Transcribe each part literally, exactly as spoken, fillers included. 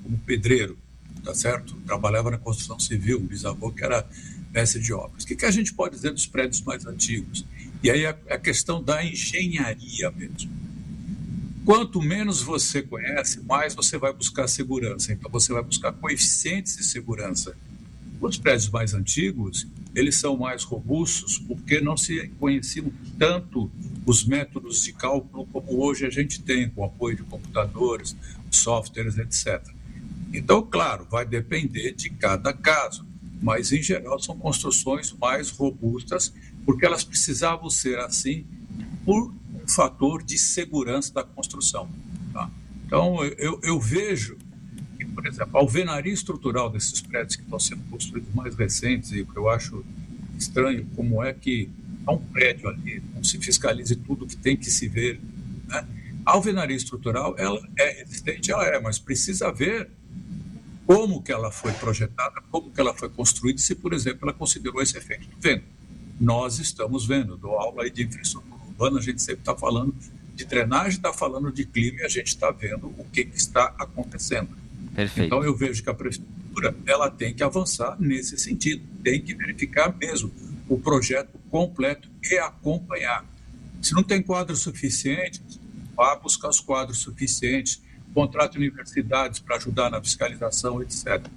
como pedreiro, tá certo? Trabalhava na construção civil, um bisavô que era mestre de obras. O que, que a gente pode dizer dos prédios mais antigos? E aí a, a questão da engenharia mesmo. Quanto menos você conhece, mais você vai buscar segurança. Então, você vai buscar coeficientes de segurança. Os prédios mais antigos, eles são mais robustos porque não se conheciam tanto os métodos de cálculo como hoje a gente tem, com apoio de computadores, softwares, etcétera. Então, claro, vai depender de cada caso, mas, em geral, são construções mais robustas porque elas precisavam ser assim por um fator de segurança da construção. Tá? Então, eu, eu vejo que, por exemplo, a alvenaria estrutural desses prédios que estão sendo construídos mais recentes, e eu acho estranho como é que há um prédio ali, não se fiscalize tudo que tem que se ver. Né? A alvenaria estrutural, ela é resistente, ela é, mas precisa ver como que ela foi projetada, como que ela foi construída, se, por exemplo, ela considerou esse efeito do vento. Nós estamos vendo, dou aula aí de infraestrutura urbana, a gente sempre está falando de drenagem, está falando de clima e a gente está vendo o que, que está acontecendo. Perfeito. Então, eu vejo que a prefeitura ela tem que avançar nesse sentido, tem que verificar mesmo o projeto completo e acompanhar. Se não tem quadros suficientes, vá buscar os quadros suficientes, contrate universidades para ajudar na fiscalização, etcétera.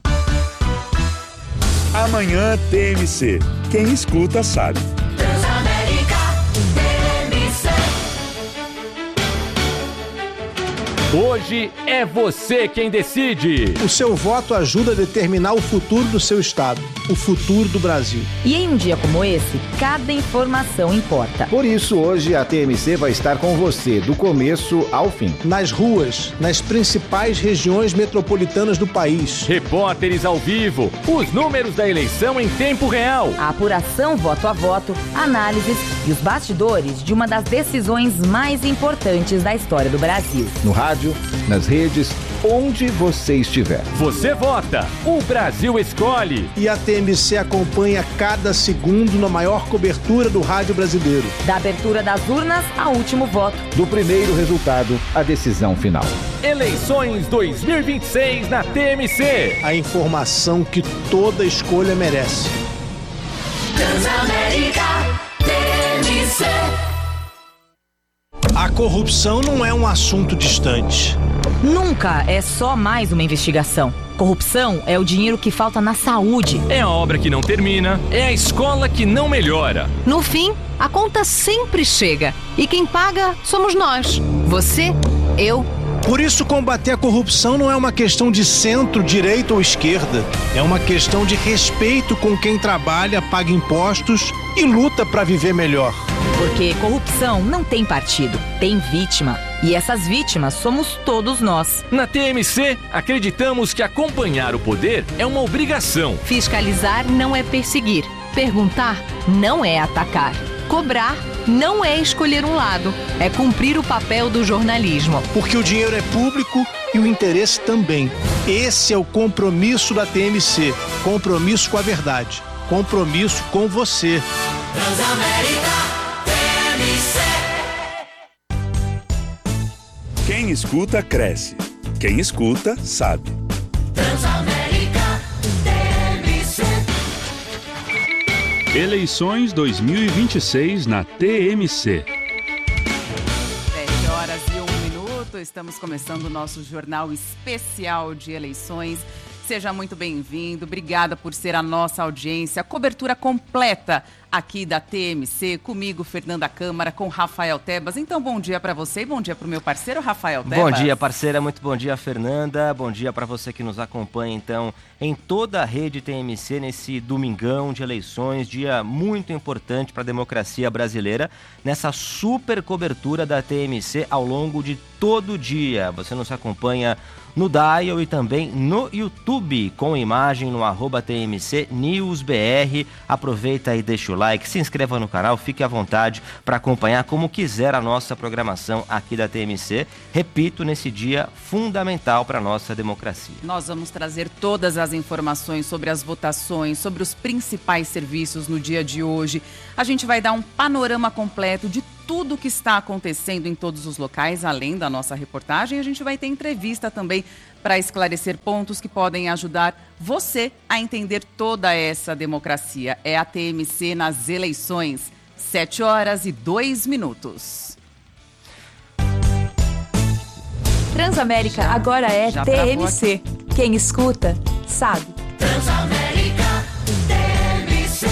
Amanhã T M C. Quem escuta sabe. Transamérica T M C. Hoje é você quem decide. O seu voto ajuda a determinar o futuro do seu estado, o futuro do Brasil. E em um dia como esse, cada informação importa. Por isso, hoje a T M C vai estar com você, do começo ao fim. Nas ruas, nas principais regiões metropolitanas do país. Repórteres ao vivo, os números da eleição em tempo real. A apuração voto a voto, análises e os bastidores de uma das decisões mais importantes da história do Brasil. No rádio, nas redes, onde você estiver. Você vota, o Brasil escolhe. E a T M C acompanha cada segundo na maior cobertura do rádio brasileiro. Da abertura das urnas ao último voto. Do primeiro resultado à decisão final. Eleições dois mil e vinte e seis na T M C. A informação que toda escolha merece. Transamérica T M C. A corrupção não é um assunto distante. Nunca é só mais uma investigação. Corrupção é o dinheiro que falta na saúde. É a obra que não termina, é a escola que não melhora. No fim, a conta sempre chega. E quem paga somos nós. Você, eu. Por isso, combater a corrupção não é uma questão de centro, direita ou esquerda. É uma questão de respeito com quem trabalha, paga impostos e luta para viver melhor. Porque corrupção não tem partido, tem vítima. E essas vítimas somos todos nós. Na T M C, acreditamos que acompanhar o poder é uma obrigação. Fiscalizar não é perseguir. Perguntar não é atacar. Cobrar não é escolher um lado. É cumprir o papel do jornalismo. Porque o dinheiro é público e o interesse também. Esse é o compromisso da T M C. Compromisso com a verdade. Compromisso com você. Transamérica T M C. Quem escuta, cresce. Quem escuta, sabe. Transamérica T M C. Eleições dois mil e vinte e seis na T M C. sete horas e um minuto, estamos começando o nosso jornal especial de eleições. Seja muito bem-vindo, obrigada por ser a nossa audiência. Cobertura completa aqui da T M C, comigo, Fernanda Câmara, com Rafael Tebas. Então, bom dia para você e bom dia para o meu parceiro, Rafael Tebas. Bom dia, parceira, muito bom dia, Fernanda. Bom dia para você que nos acompanha, então, em toda a rede T M C nesse domingão de eleições, dia muito importante para a democracia brasileira, nessa super cobertura da T M C ao longo de todo o dia. Você nos acompanha no Dial e também no YouTube, com imagem no arroba T M C News B R. Aproveita e deixa o like, se inscreva no canal, fique à vontade para acompanhar como quiser a nossa programação aqui da T M C. Repito, nesse dia fundamental para a nossa democracia. Nós vamos trazer todas as informações sobre as votações, sobre os principais serviços no dia de hoje. A gente vai dar um panorama completo de tudo o que está acontecendo em todos os locais, além da nossa reportagem. A gente vai ter entrevista também para esclarecer pontos que podem ajudar você a entender toda essa democracia. É a T M C nas eleições. sete horas e dois minutos. Transamérica agora é Já T M C. Quem escuta, sabe. Transamérica T M C.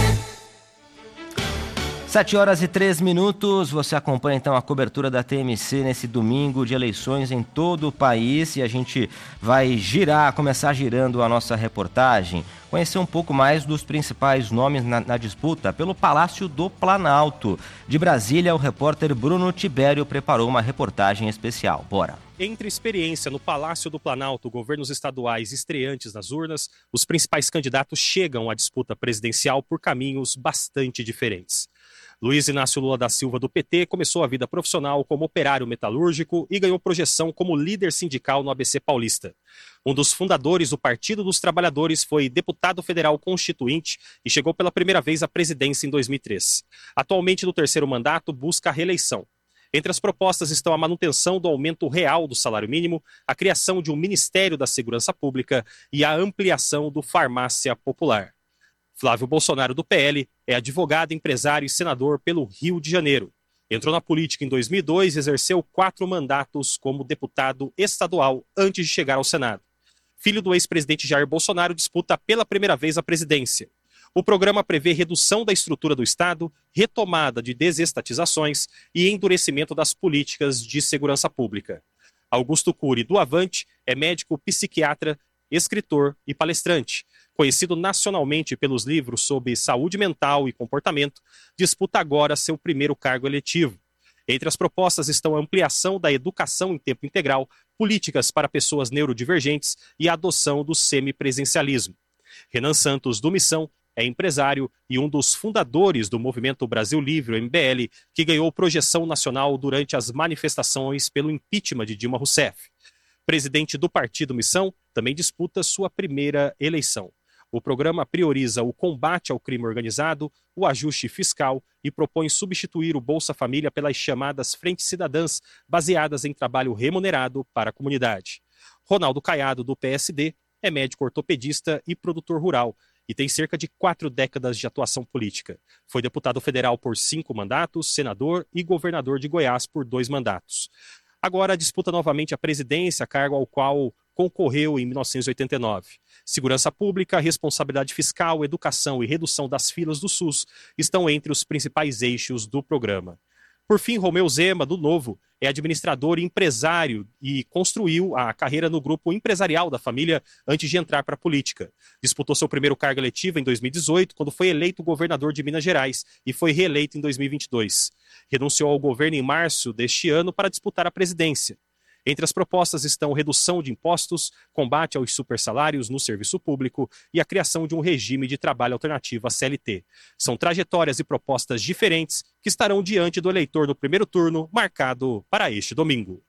sete horas e três minutos, você acompanha então a cobertura da T M C nesse domingo de eleições em todo o país e a gente vai girar, começar girando a nossa reportagem, conhecer um pouco mais dos principais nomes na, na disputa pelo Palácio do Planalto. De Brasília, o repórter Bruno Tibério preparou uma reportagem especial. Bora! Entre experiência no Palácio do Planalto, governos estaduais estreantes nas urnas, os principais candidatos chegam à disputa presidencial por caminhos bastante diferentes. Luiz Inácio Lula da Silva, do P T, começou a vida profissional como operário metalúrgico e ganhou projeção como líder sindical no A B C Paulista. Um dos fundadores do Partido dos Trabalhadores foi deputado federal constituinte e chegou pela primeira vez à presidência em dois mil e três. Atualmente, no terceiro mandato, busca a reeleição. Entre as propostas estão a manutenção do aumento real do salário mínimo, a criação de um Ministério da Segurança Pública e a ampliação do Farmácia Popular. Flávio Bolsonaro, do P L, é advogado, empresário e senador pelo Rio de Janeiro. Entrou na política em dois mil e dois e exerceu quatro mandatos como deputado estadual antes de chegar ao Senado. Filho do ex-presidente Jair Bolsonaro, disputa pela primeira vez a presidência. O programa prevê redução da estrutura do Estado, retomada de desestatizações e endurecimento das políticas de segurança pública. Augusto Cury, do Avante, é médico psiquiatra, escritor e palestrante. Conhecido nacionalmente pelos livros sobre saúde mental e comportamento, disputa agora seu primeiro cargo eletivo. Entre as propostas estão a ampliação da educação em tempo integral, políticas para pessoas neurodivergentes e a adoção do semipresencialismo. Renan Santos, do Missão, é empresário e um dos fundadores do Movimento Brasil Livre, o M B L, que ganhou projeção nacional durante as manifestações pelo impeachment de Dilma Rousseff. Presidente do Partido Missão, também disputa sua primeira eleição. O programa prioriza o combate ao crime organizado, o ajuste fiscal e propõe substituir o Bolsa Família pelas chamadas frentes cidadãs, baseadas em trabalho remunerado para a comunidade. Ronaldo Caiado, do P S D, é médico ortopedista e produtor rural e tem cerca de quatro décadas de atuação política. Foi deputado federal por cinco mandatos, senador e governador de Goiás por dois mandatos. Agora disputa novamente a presidência, cargo ao qual concorreu em mil novecentos e oitenta e nove. Segurança pública, responsabilidade fiscal, educação e redução das filas do SUS estão entre os principais eixos do programa. Por fim, Romeu Zema, do Novo, é administrador e empresário e construiu a carreira no grupo empresarial da família antes de entrar para a política. Disputou seu primeiro cargo eletivo em dois mil e dezoito, quando foi eleito governador de Minas Gerais e foi reeleito em dois mil e vinte e dois. Renunciou ao governo em março deste ano para disputar a presidência. Entre as propostas estão redução de impostos, combate aos supersalários no serviço público e a criação de um regime de trabalho alternativo à C L T. São trajetórias e propostas diferentes que estarão diante do eleitor no primeiro turno, marcado para este domingo.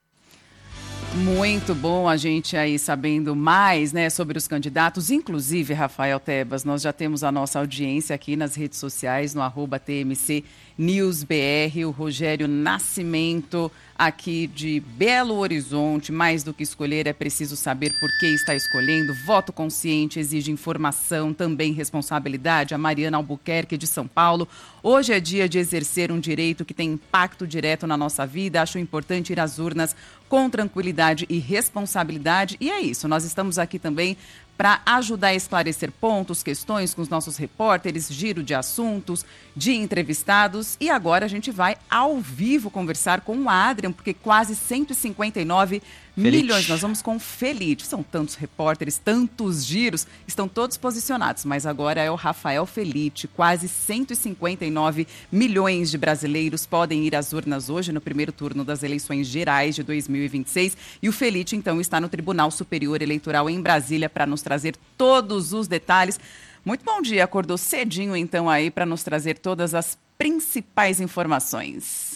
Muito bom a gente aí sabendo mais, né, sobre os candidatos. Inclusive, Rafael Tebas, nós já temos a nossa audiência aqui nas redes sociais, no arroba T M C News B R, o Rogério Nascimento, aqui de Belo Horizonte. Mais do que escolher, é preciso saber por que está escolhendo. Voto consciente exige informação, também responsabilidade. A Mariana Albuquerque, de São Paulo. Hoje é dia de exercer um direito que tem impacto direto na nossa vida. Acho importante ir às urnas com tranquilidade e responsabilidade. E é isso, nós estamos aqui também para ajudar a esclarecer pontos, questões com os nossos repórteres, giro de assuntos, de entrevistados. E agora a gente vai ao vivo conversar com o Adrian, porque quase cento e cinquenta e nove Felite. milhões. Nós vamos com o Felite. São tantos repórteres, tantos giros, estão todos posicionados. Mas agora é o Rafael Felite. Quase cento e cinquenta e nove milhões de brasileiros podem ir às urnas hoje no primeiro turno das eleições gerais de dois mil e vinte e seis. E o Felite, então, está no Tribunal Superior Eleitoral em Brasília para nos trazer todos os detalhes. Muito bom dia. Acordou cedinho, então, aí para nos trazer todas as principais informações.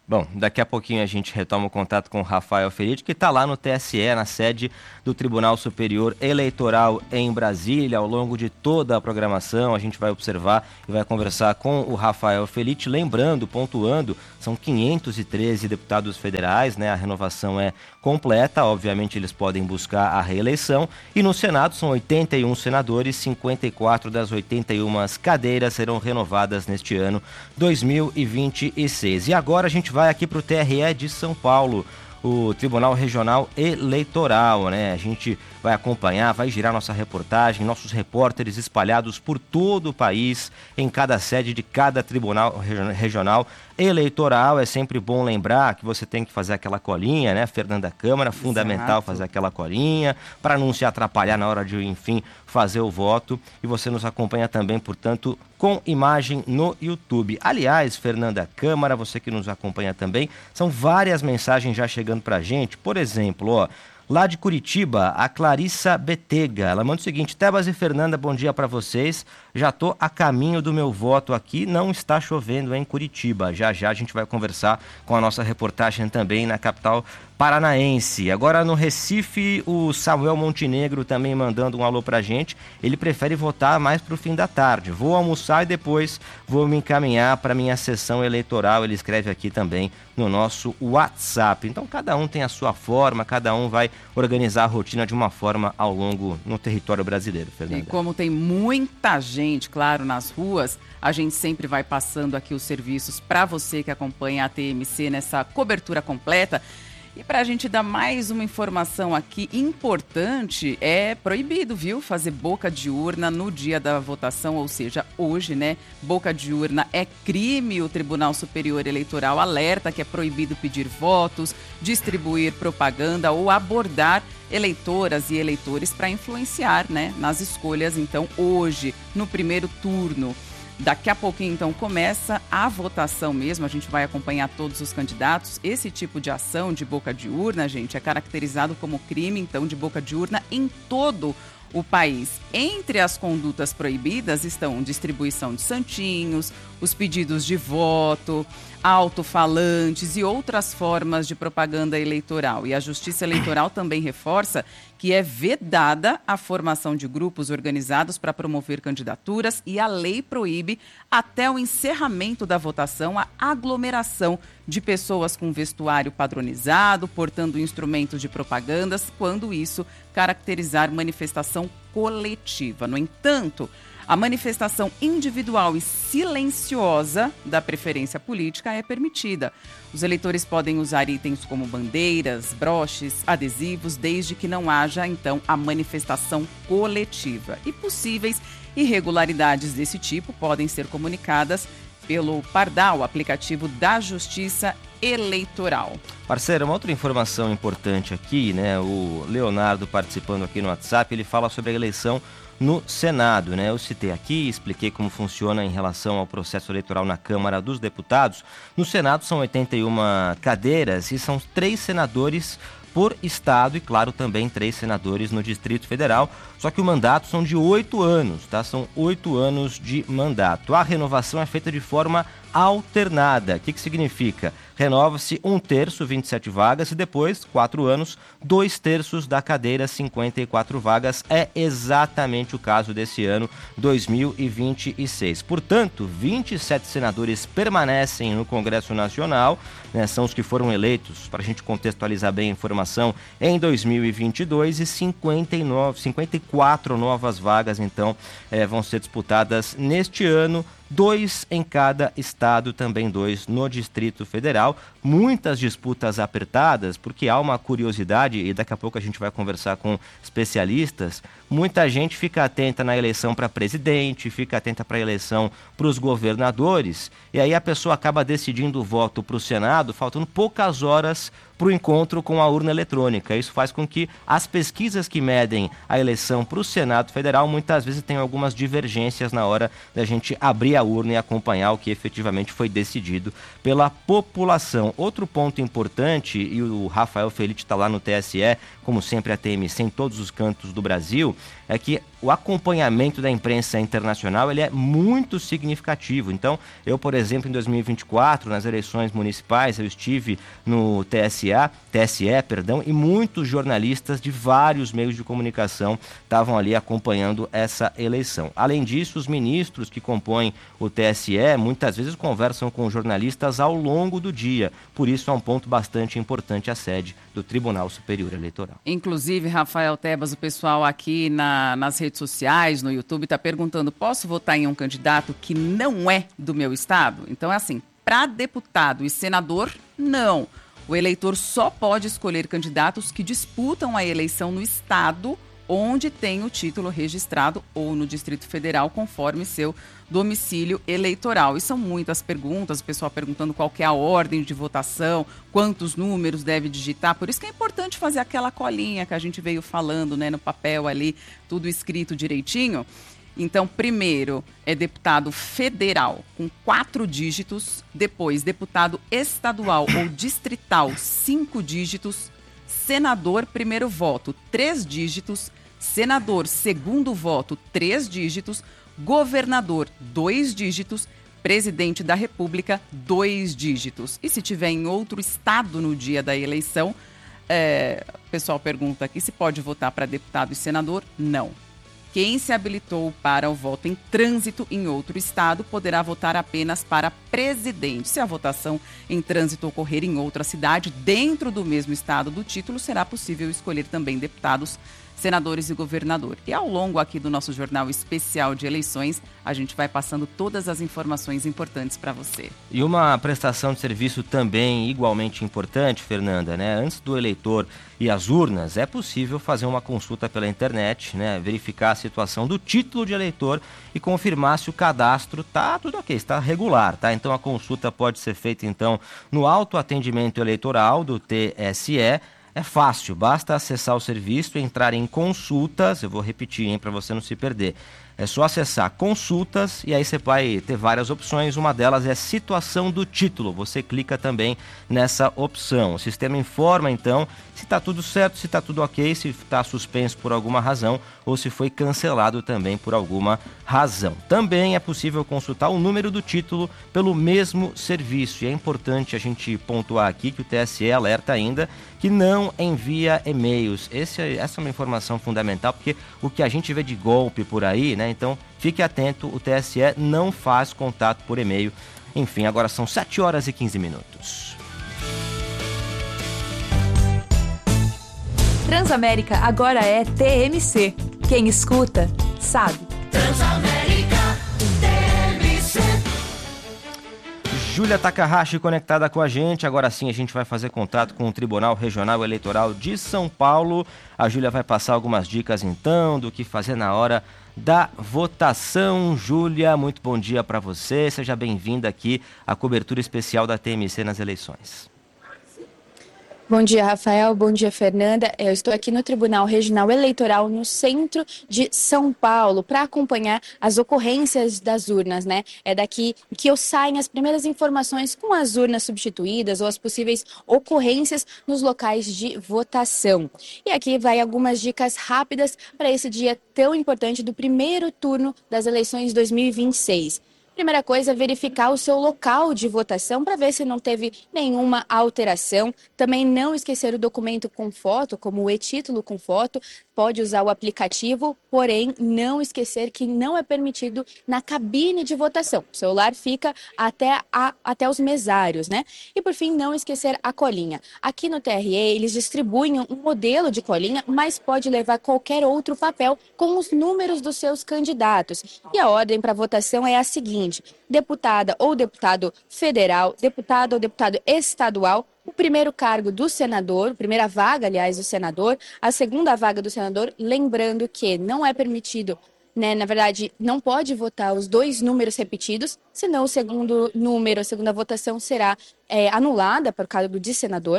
Bom, daqui a pouquinho a gente retoma o contato com o Rafael Felitti, que está lá no T S E, na sede do Tribunal Superior Eleitoral em Brasília. Ao longo de toda a programação, a gente vai observar e vai conversar com o Rafael Felitti. Lembrando, pontuando, são quinhentos e treze deputados federais, né? A renovação é completa, obviamente eles podem buscar a reeleição. E no Senado são oitenta e um senadores, cinquenta e quatro das oitenta e uma cadeiras serão renovadas neste ano dois mil e vinte e seis. E agora a gente vai aqui para o T R E de São Paulo, o Tribunal Regional Eleitoral, né? A gente vai acompanhar, vai girar nossa reportagem, nossos repórteres espalhados por todo o país, em cada sede de cada Tribunal Regional Eleitoral. É sempre bom lembrar que você tem que fazer aquela colinha, né, Fernanda Câmara? Fundamental Exato. Fazer aquela colinha, para não se atrapalhar na hora de, enfim, fazer o voto. E você nos acompanha também, portanto, com imagem no YouTube. Aliás, Fernanda Câmara, você que nos acompanha também, são várias mensagens já chegando pra gente. Por exemplo, ó, lá de Curitiba, a Clarissa Betega, ela manda o seguinte: Tebas e Fernanda, bom dia para vocês. Já tô a caminho do meu voto aqui, não está chovendo em Curitiba. Já já a gente vai conversar com a nossa reportagem também na capital paranaense. Agora no Recife, o Samuel Montenegro também mandando um alô pra gente. Ele prefere votar mais pro fim da tarde. Vou almoçar e depois vou me encaminhar para minha sessão eleitoral. Ele escreve aqui também no nosso WhatsApp. Então cada um tem a sua forma, cada um vai organizar a rotina de uma forma ao longo no território brasileiro, Fernanda. E como tem muita gente, claro, nas ruas, a gente sempre vai passando aqui os serviços para você que acompanha a T M C nessa cobertura completa. E para a gente dar mais uma informação aqui importante, é proibido, viu, fazer boca de urna no dia da votação, ou seja, hoje, né? Boca de urna é crime. O Tribunal Superior Eleitoral alerta que é proibido pedir votos, distribuir propaganda ou abordar eleitoras e eleitores para influenciar, né, nas escolhas. Então, hoje, no primeiro turno. Daqui a pouquinho, então, começa a votação mesmo, a gente vai acompanhar todos os candidatos. Esse tipo de ação de boca de urna, gente, é caracterizado como crime, então, de boca de urna em todo o país. Entre as condutas proibidas estão distribuição de santinhos, os pedidos de voto, alto-falantes e outras formas de propaganda eleitoral. E a Justiça Eleitoral também reforça que é vedada a formação de grupos organizados para promover candidaturas e a lei proíbe, até o encerramento da votação, a aglomeração de pessoas com vestuário padronizado, portando instrumentos de propagandas, quando isso caracterizar manifestação coletiva. No entanto, a manifestação individual e silenciosa da preferência política é permitida. Os eleitores podem usar itens como bandeiras, broches, adesivos, desde que não haja, então, a manifestação coletiva. E possíveis irregularidades desse tipo podem ser comunicadas pelo Pardal, aplicativo da Justiça Eleitoral. Parceiro, uma outra informação importante aqui, né? O Leonardo participando aqui no WhatsApp, ele fala sobre a eleição no Senado, né? Eu citei aqui, expliquei como funciona em relação ao processo eleitoral na Câmara dos Deputados. No Senado são oitenta e uma cadeiras e são três senadores por estado e, claro, também três senadores no Distrito Federal. Só que o mandato são de oito anos, tá? São oito anos de mandato. A renovação é feita de forma alternada. O que que significa? Renova-se um terço, vinte e sete vagas, e depois, quatro anos, dois terços da cadeira, cinquenta e quatro vagas. É exatamente o caso desse ano, dois mil e vinte e seis. Portanto, vinte e sete senadores permanecem no Congresso Nacional, né, são os que foram eleitos, para a gente contextualizar bem a informação, em dois mil e vinte e dois, e cinquenta e nove, cinquenta e quatro novas vagas, então, é, vão ser disputadas neste ano. Dois em cada estado, também dois no Distrito Federal. Muitas disputas apertadas, porque há uma curiosidade, e daqui a pouco a gente vai conversar com especialistas. Muita gente fica atenta na eleição para presidente, fica atenta para a eleição para os governadores, e aí a pessoa acaba decidindo o voto para o Senado, faltando poucas horas para o encontro com a urna eletrônica. Isso faz com que as pesquisas que medem a eleição para o Senado Federal muitas vezes tenham algumas divergências na hora da gente abrir a urna e acompanhar o que efetivamente foi decidido pela população. Outro ponto importante, e o Rafael Felitti está lá no T S E, como sempre a T M C em todos os cantos do Brasil, é que o acompanhamento da imprensa internacional ele é muito significativo. Então, eu, por exemplo, em dois mil e vinte e quatro, nas eleições municipais, eu estive no T S A, T S E, perdão, e muitos jornalistas de vários meios de comunicação estavam ali acompanhando essa eleição. Além disso, os ministros que compõem o T S E muitas vezes conversam com jornalistas ao longo do dia. Por isso, é um ponto bastante importante a sede do Tribunal Superior Eleitoral. Inclusive, Rafael Tebas, o pessoal aqui na, nas redes sociais, no YouTube, está perguntando: posso votar em um candidato que não é do meu estado? Então é assim, para deputado e senador, não. O eleitor só pode escolher candidatos que disputam a eleição no estado onde tem o título registrado ou no Distrito Federal, conforme seu domicílio eleitoral. E são muitas perguntas, o pessoal perguntando qual que é a ordem de votação, quantos números deve digitar. Por isso que é importante fazer aquela colinha que a gente veio falando, né, no papel ali, tudo escrito direitinho. Então, primeiro é deputado federal, com quatro dígitos. Depois, deputado estadual ou distrital, cinco dígitos. Senador, primeiro voto, três dígitos. Senador, segundo voto, três dígitos. Governador, dois dígitos. Presidente da República, dois dígitos. E se tiver em outro estado no dia da eleição, é, o pessoal pergunta aqui se pode votar para deputado e senador. Não. Quem se habilitou para o voto em trânsito em outro estado poderá votar apenas para presidente. Se a votação em trânsito ocorrer em outra cidade, dentro do mesmo estado do título, será possível escolher também deputados, senadores e governador. E ao longo aqui do nosso Jornal Especial de Eleições, a gente vai passando todas as informações importantes para você. E uma prestação de serviço também igualmente importante, Fernanda, né? Antes do eleitor ir às urnas, é possível fazer uma consulta pela internet, né? Verificar a situação do título de eleitor e confirmar se o cadastro está tudo ok, está regular, tá? Então a consulta pode ser feita então no autoatendimento eleitoral do T S E. É fácil, basta acessar o serviço e entrar em consultas, eu vou repetir, hein, para você não se perder. É só acessar consultas e aí você vai ter várias opções, uma delas é situação do título, você clica também nessa opção. O sistema informa então se está tudo certo, se está tudo ok, se está suspenso por alguma razão ou se foi cancelado também por alguma razão. Também é possível consultar o número do título pelo mesmo serviço e é importante a gente pontuar aqui que o T S E alerta ainda que não envia e-mails. Esse, essa é uma informação fundamental porque o que a gente vê de golpe por aí, né? Então, fique atento, o T S E não faz contato por e-mail. Enfim, agora são sete horas e quinze minutos. Transamérica agora é T M C. Quem escuta, sabe. Transamérica T M C. Júlia Takahashi conectada com a gente. Agora sim a gente vai fazer contato com o Tribunal Regional Eleitoral de São Paulo. A Júlia vai passar algumas dicas então do que fazer na hora da votação. Júlia, muito bom dia para você. Seja bem-vinda aqui à cobertura especial da T M C nas eleições. Bom dia, Rafael. Bom dia, Fernanda. Eu estou aqui no Tribunal Regional Eleitoral no centro de São Paulo para acompanhar as ocorrências das urnas, né? É daqui que eu saem as primeiras informações com as urnas substituídas ou as possíveis ocorrências nos locais de votação. E aqui vai algumas dicas rápidas para esse dia tão importante do primeiro turno das eleições dois mil e vinte e seis. Primeira coisa, verificar o seu local de votação para ver se não teve nenhuma alteração. Também não esquecer o documento com foto, como o e-título com foto. Pode usar o aplicativo, porém não esquecer que não é permitido na cabine de votação. O celular fica até, a, até os mesários, né? E por fim, não esquecer a colinha. Aqui no T R E, eles distribuem um modelo de colinha, mas pode levar qualquer outro papel com os números dos seus candidatos. E a ordem para votação é a seguinte: deputada ou deputado federal, deputado ou deputado estadual, o primeiro cargo do senador, a primeira vaga, aliás, do senador, a segunda vaga do senador, lembrando que não é permitido, né, na verdade, não pode votar os dois números repetidos, senão o segundo número, a segunda votação será é, anulada por cargo de senador.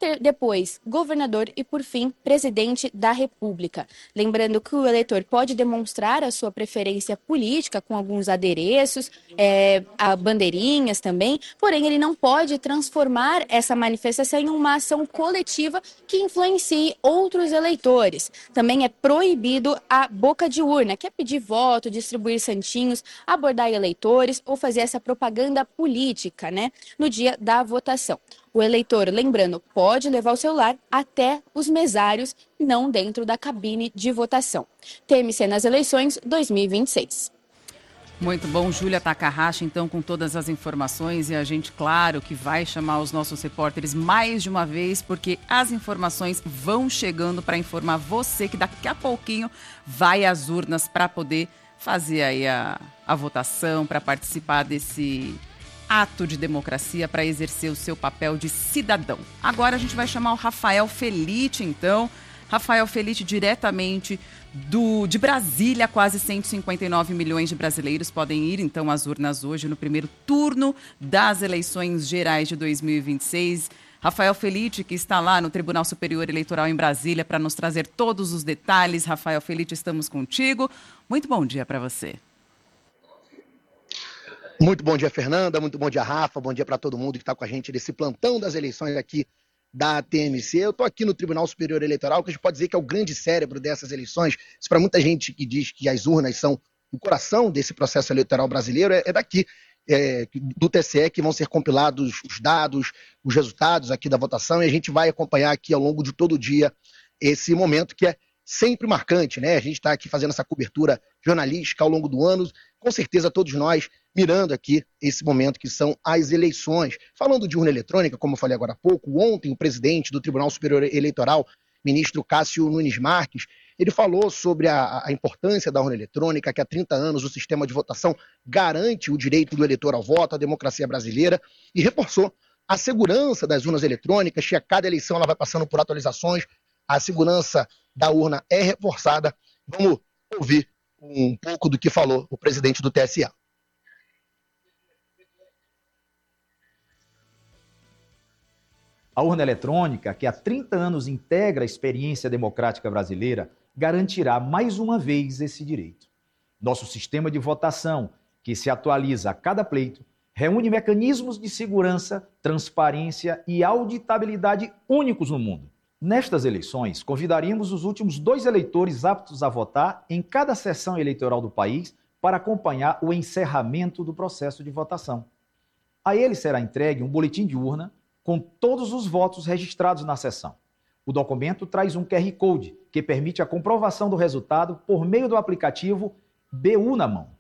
ter depois governador e, por fim, presidente da República. Lembrando que o eleitor pode demonstrar a sua preferência política com alguns adereços, é, a bandeirinhas também, porém ele não pode transformar essa manifestação em uma ação coletiva que influencie outros eleitores. Também é proibido a boca de urna, que é pedir voto, distribuir santinhos, abordar eleitores ou fazer essa propaganda política, né, no dia da votação. O eleitor, lembrando, pode levar o celular até os mesários, não dentro da cabine de votação. T M C nas eleições dois mil e vinte e seis. Muito bom, Júlia Takahashi, então, com todas as informações. E a gente, claro, que vai chamar os nossos repórteres mais de uma vez, porque as informações vão chegando para informar você que daqui a pouquinho vai às urnas para poder fazer aí a, a votação, para participar desse ato de democracia, para exercer o seu papel de cidadão. Agora a gente vai chamar o Rafael Felitti, então. Rafael Felitti, diretamente do, de Brasília, quase cento e cinquenta e nove milhões de brasileiros podem ir, então, às urnas hoje, no primeiro turno das eleições gerais de dois mil e vinte e seis. Rafael Felitti, que está lá no Tribunal Superior Eleitoral em Brasília para nos trazer todos os detalhes. Rafael Felitti, estamos contigo. Muito bom dia para você. Muito bom dia, Fernanda. Muito bom dia, Rafa. Bom dia para todo mundo que está com a gente nesse plantão das eleições aqui da T M C. Eu estou aqui no Tribunal Superior Eleitoral, que a gente pode dizer que é o grande cérebro dessas eleições. Isso para muita gente que diz que as urnas são o coração desse processo eleitoral brasileiro, é, é daqui, é, do T C E, que vão ser compilados os dados, os resultados aqui da votação, e a gente vai acompanhar aqui ao longo de todo o dia esse momento que é sempre marcante, né? A gente está aqui fazendo essa cobertura jornalística ao longo do ano, com certeza todos nós mirando aqui esse momento que são as eleições. Falando de urna eletrônica, como eu falei agora há pouco, ontem o presidente do Tribunal Superior Eleitoral, ministro Cássio Nunes Marques, ele falou sobre a, a importância da urna eletrônica, que há trinta anos o sistema de votação garante o direito do eleitor ao voto, a democracia brasileira, e reforçou a segurança das urnas eletrônicas, que a cada eleição ela vai passando por atualizações, a segurança da urna é reforçada. Vamos ouvir um pouco do que falou o presidente do T S E. A urna eletrônica, que há trinta anos integra a experiência democrática brasileira, garantirá mais uma vez esse direito. Nosso sistema de votação, que se atualiza a cada pleito, reúne mecanismos de segurança, transparência e auditabilidade únicos no mundo. Nestas eleições, convidaríamos os últimos dois eleitores aptos a votar em cada sessão eleitoral do país para acompanhar o encerramento do processo de votação. A ele será entregue um boletim de urna com todos os votos registrados na sessão. O documento traz um Q R Code que permite a comprovação do resultado por meio do aplicativo B U na mão.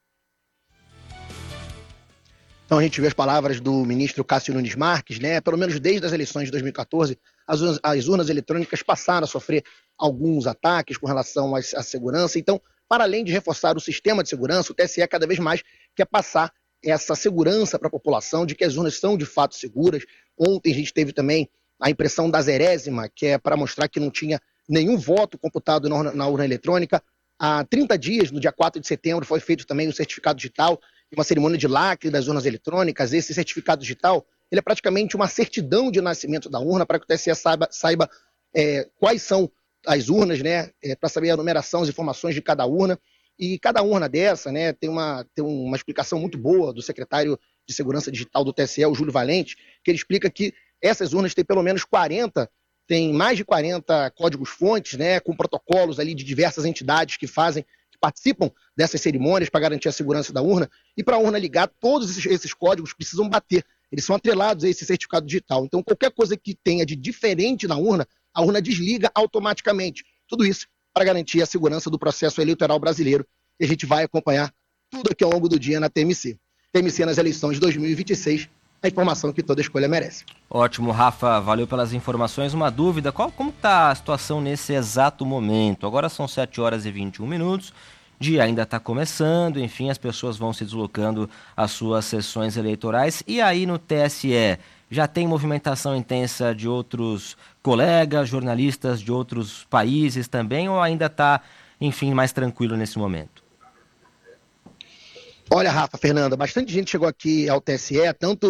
Então a gente vê as palavras do ministro Cássio Nunes Marques, né? Pelo menos desde as eleições de dois mil e quatorze, as urnas, as urnas eletrônicas passaram a sofrer alguns ataques com relação à, à segurança. Então, para além de reforçar o sistema de segurança, o T S E cada vez mais quer passar essa segurança para a população de que as urnas são de fato seguras. Ontem a gente teve também a impressão da zerésima, que é para mostrar que não tinha nenhum voto computado na urna, na urna eletrônica. Há trinta dias, no dia quatro de setembro, foi feito também o certificado digital e uma cerimônia de lacre das urnas eletrônicas. Esse certificado digital ele é praticamente uma certidão de nascimento da urna para que o T S E saiba, saiba é, quais são as urnas, né, é, para saber a numeração, as informações de cada urna. E cada urna dessa, né, tem uma, tem uma explicação muito boa do secretário de Segurança Digital do T S E, o Júlio Valente, que ele explica que essas urnas têm pelo menos quarenta, tem mais de quarenta códigos-fontes, né, com protocolos ali de diversas entidades que fazem, que participam dessas cerimônias para garantir a segurança da urna. E para a urna ligar, todos esses, esses códigos precisam bater. Eles são atrelados a esse certificado digital. Então, qualquer coisa que tenha de diferente na urna, a urna desliga automaticamente. Tudo isso para garantir a segurança do processo eleitoral brasileiro. E a gente vai acompanhar tudo aqui ao longo do dia na T M C. T M C nas eleições de dois mil e vinte e seis, a informação que toda escolha merece. Ótimo, Rafa, valeu pelas informações. Uma dúvida, qual, como está a situação nesse exato momento? Agora são sete horas e vinte e um minutos, o dia ainda está começando, enfim, as pessoas vão se deslocando às suas sessões eleitorais. E aí no T S E, já tem movimentação intensa de outros colegas, jornalistas de outros países também, ou ainda está, enfim, mais tranquilo nesse momento? Olha, Rafa, Fernanda, bastante gente chegou aqui ao T S E, tanto